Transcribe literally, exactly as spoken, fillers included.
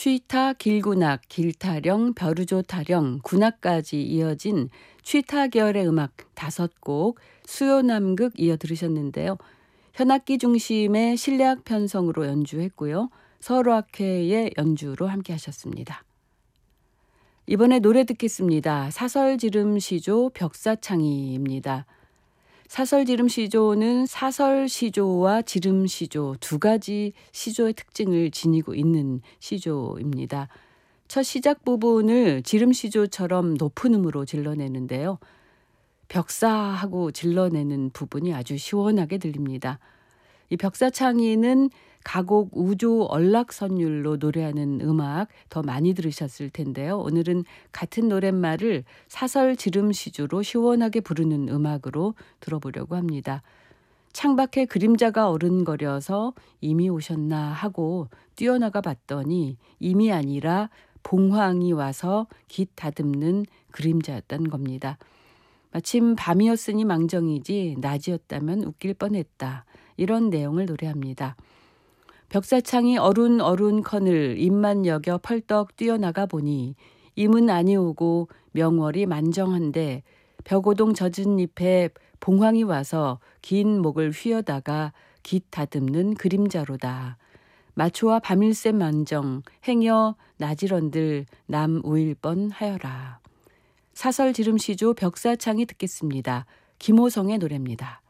취타, 길군악, 길타령, 벼르조 타령, 군악까지 이어진 취타 계열의 음악 다섯 곡 수요남극 이어 들으셨는데요. 현악기 중심의 실내악 편성으로 연주했고요. 서울악회의 연주로 함께 하셨습니다. 이번에 노래 듣겠습니다. 사설지름시조 벽사창이입니다. 사설지름시조는 사설시조와 지름시조 두 가지 시조의 특징을 지니고 있는 시조입니다. 첫 시작 부분을 지름시조처럼 높은 음으로 질러내는데요. 벽사하고 질러내는 부분이 아주 시원하게 들립니다. 이 벽사창이는 가곡 우조 얼락선율로 노래하는 음악 더 많이 들으셨을 텐데요. 오늘은 같은 노랫말을 사설 지름시조로 시원하게 부르는 음악으로 들어보려고 합니다. 창밖에 그림자가 어른거려서 이미 오셨나 하고 뛰어나가 봤더니 이미 아니라 봉황이 와서 깃 다듬는 그림자였던 겁니다. 마침 밤이었으니 망정이지 낮이었다면 웃길 뻔했다. 이런 내용을 노래합니다. 벽사창이 어룬 어룬커늘 입만 여겨 펄떡 뛰어나가 보니 임은 아니오고 명월이 만정한데 벽오동 젖은 잎에 봉황이 와서 긴 목을 휘어다가 깃 다듬는 그림자로다. 마초와 밤일새 만정 행여 나지런들 남 우일 뻔 하여라. 사설 지름시조 벽사창이 듣겠습니다. 김호성의 노래입니다.